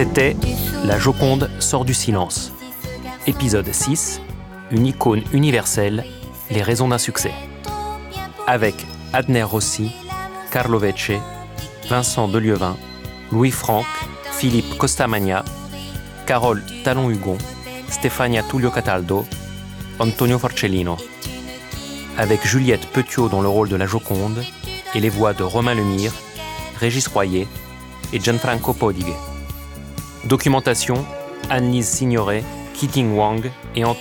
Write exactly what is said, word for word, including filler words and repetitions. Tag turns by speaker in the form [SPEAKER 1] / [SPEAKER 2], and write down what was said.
[SPEAKER 1] C'était La Joconde sort du silence. Épisode six, une icône universelle, les raisons d'un succès. Avec Adner Rossi, Carlo Vecce, Vincent Delieuvin, Louis Franck, Philippe Costamagna, Carole Talon-Hugon, Stefania Tullio Cataldo, Antonio Forcellino. Avec Juliette Petiot dans le rôle de la Joconde et les voix de Romain Lemire, Régis Royer et Gianfranco Podighe. Documentation, Anne-Lise Signoret, Keating Wang et Antoine